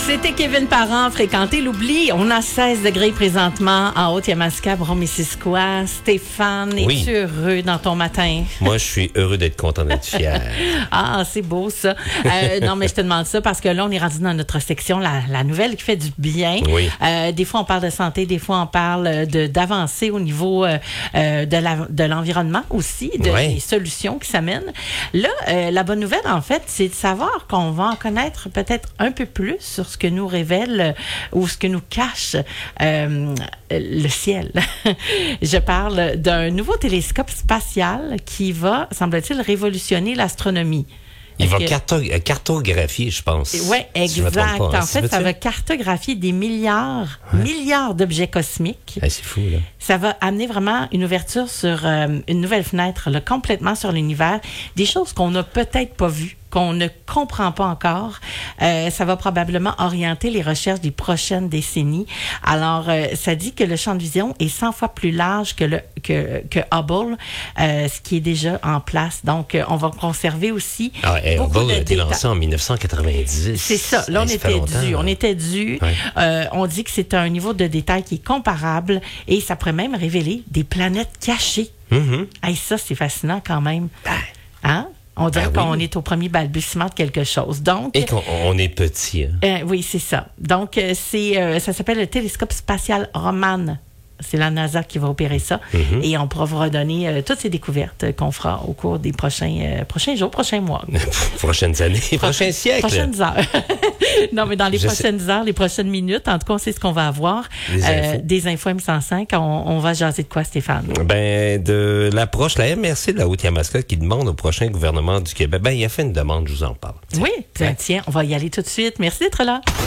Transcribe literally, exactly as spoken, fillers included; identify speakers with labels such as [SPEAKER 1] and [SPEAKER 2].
[SPEAKER 1] C'était Kevin Parent, fréquenté l'oubli. On a seize degrés présentement en Haute-Yamaska, Brome-Missisquoi. Stéphane,
[SPEAKER 2] oui.
[SPEAKER 1] Es-tu heureux dans ton matin?
[SPEAKER 2] Moi, je suis heureux d'être content, d'être fier.
[SPEAKER 1] Ah, c'est beau ça. Euh, non, mais je te demande ça parce que là, on est rendu dans notre section, la, la nouvelle qui fait du bien.
[SPEAKER 2] Oui.
[SPEAKER 1] Euh, des fois, on parle de santé, des fois, on parle de, d'avancer au niveau euh, de, la, de l'environnement aussi, de
[SPEAKER 2] oui.
[SPEAKER 1] des solutions qui s'amènent. Là, euh, la bonne nouvelle, en fait, c'est de savoir qu'on va en connaître peut-être un peu plus sur ce que nous révèle euh, ou ce que nous cache euh, le ciel. Je parle d'un nouveau télescope spatial qui va, semble-t-il, révolutionner l'astronomie.
[SPEAKER 2] Il va
[SPEAKER 1] que...
[SPEAKER 2] carto- cartographier, je pense.
[SPEAKER 1] Oui, exact.
[SPEAKER 2] Si je me trompe pas, hein.
[SPEAKER 1] En fait,
[SPEAKER 2] ça,
[SPEAKER 1] ça va cartographier des milliards, ouais. milliards d'objets cosmiques.
[SPEAKER 2] Ah, c'est fou, là.
[SPEAKER 1] Ça va amener vraiment une ouverture sur euh, une nouvelle fenêtre, là, complètement sur l'univers. Des choses qu'on n'a peut-être pas vues, qu'on ne comprend pas encore. Euh, ça va probablement orienter les recherches des prochaines décennies. Alors, euh, ça dit que le champ de vision est cent fois plus large que le que, que Hubble, euh, ce qui est déjà en place. Donc, euh, on va conserver aussi
[SPEAKER 2] ah, hey,
[SPEAKER 1] beaucoup
[SPEAKER 2] Hubble
[SPEAKER 1] de
[SPEAKER 2] a été
[SPEAKER 1] déta-
[SPEAKER 2] lancé en dix-neuf cent quatre-vingt-dix.
[SPEAKER 1] C'est ça. Là, on
[SPEAKER 2] hey,
[SPEAKER 1] était dû.
[SPEAKER 2] Hein.
[SPEAKER 1] On était dû. Ouais. Euh, on dit que c'est un niveau de détail qui est comparable et ça pourrait même révéler des planètes cachées.
[SPEAKER 2] Mm-hmm.
[SPEAKER 1] Hey, ça, c'est fascinant quand même. Hein? On dirait
[SPEAKER 2] ben
[SPEAKER 1] qu'on
[SPEAKER 2] oui.
[SPEAKER 1] est au premier balbutiement de quelque chose. Donc,
[SPEAKER 2] et qu'on on est petit. Hein?
[SPEAKER 1] Euh, oui, c'est ça. Donc, euh, c'est, euh, ça s'appelle le télescope spatial Raman. C'est la NASA qui va opérer ça. Mm-hmm. Et on pourra vous redonner euh, toutes ces découvertes euh, qu'on fera au cours des prochains, euh, prochains jours, prochains mois.
[SPEAKER 2] Prochaines années, Pro- prochains siècles.
[SPEAKER 1] Prochaines heures. Non, mais dans les
[SPEAKER 2] Je
[SPEAKER 1] prochaines
[SPEAKER 2] sais.
[SPEAKER 1] heures, les prochaines minutes, en tout cas, on sait ce qu'on va avoir.
[SPEAKER 2] Des
[SPEAKER 1] euh,
[SPEAKER 2] infos.
[SPEAKER 1] Des infos M cent cinq. On, on va jaser de quoi, Stéphane?
[SPEAKER 2] Ben, de l'approche, la M R C de la Haute-Yamaska qui demande au prochain gouvernement du Québec. Ben, il a fait une demande, je vous en parle.
[SPEAKER 1] Oui, ben, tiens, on va y aller tout de suite. Merci d'être là.